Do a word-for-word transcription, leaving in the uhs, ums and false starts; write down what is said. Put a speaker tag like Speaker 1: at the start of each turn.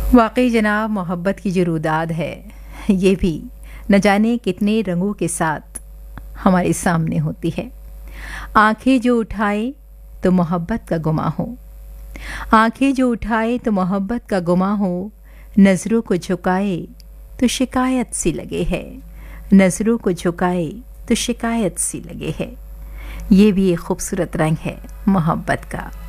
Speaker 1: वाकई जनाब, मोहब्बत की जो रुदाद है ये भी न जाने कितने रंगों के साथ हमारे सामने होती है। आंखें जो उठाए तो मोहब्बत का गुमा हो, आंखें जो उठाए तो मोहब्बत का गुमा हो, नज़रों को झुकाए तो शिकायत सी लगे है, नज़रों को झुकाए तो शिकायत सी लगे है। ये भी एक खूबसूरत रंग है मोहब्बत का।